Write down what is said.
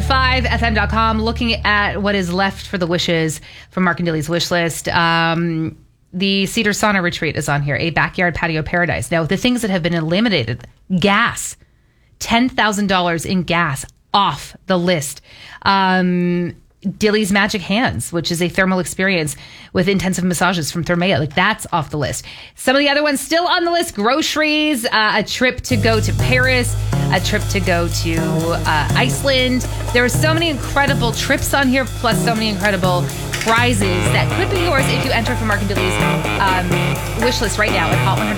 105fm.com, looking at what is left for the wishes from Mark and Dilly's wish list. The Cedar Sauna Retreat is on here, a backyard patio paradise. Now, the things that have been eliminated, gas, $10,000 in gas off the list. Dilly's Magic Hands, which is a thermal experience with intensive massages from Thermea. Like, that's off the list. Some of the other ones still on the list: groceries, a trip to go to Paris, a trip to go to Iceland. There are so many incredible trips on here, plus so many incredible prizes that could be yours if you enter for Mark and Dilly's wish list right now at Hot 100.